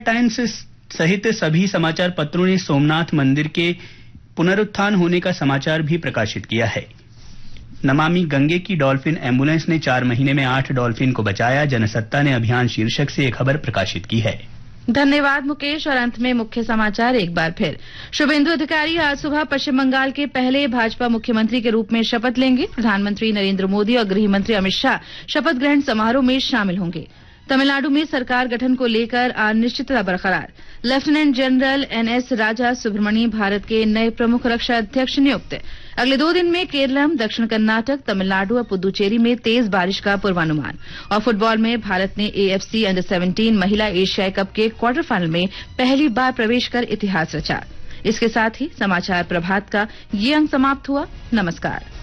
Times सहित सभी समाचार पत्रों ने सोमनाथ मंदिर के पुनरुत्थान होने का समाचार भी प्रकाशित किया है। नमामि गंगे की डॉल्फिन एम्बुलेंस ने 4 महीने में 8 डॉल्फिन को बचाया, जनसत्ता ने अभियान शीर्षक से एक खबर प्रकाशित की है। धन्यवाद मुकेश। और अंत में मुख्य समाचार एक बार फिर। शुभेंदु अधिकारी आज सुबह पश्चिम बंगाल के पहले भाजपा मुख्यमंत्री के रूप में शपथ लेंगे। प्रधानमंत्री नरेंद्र मोदी और गृह मंत्री अमित शाह शपथ ग्रहण समारोह में शामिल होंगे। तमिलनाडु में सरकार गठन को लेकर अनिश्चितता बरकरार। लेफ्टिनेंट जनरल एनएस राजा सुब्रमणी भारत के नए प्रमुख रक्षा अध्यक्ष नियुक्त। अगले 2 दिन में केरलम, दक्षिण कर्नाटक, तमिलनाडु और पुदुचेरी में तेज बारिश का पूर्वानुमान। और फुटबॉल में भारत ने एएफसी अंडर 17 महिला एशियाई कप के क्वार्टर फाइनल में पहली बार प्रवेश कर इतिहास रचा। इसके साथ ही समाचार प्रभात का ये अंक समाप्त हुआ। नमस्कार।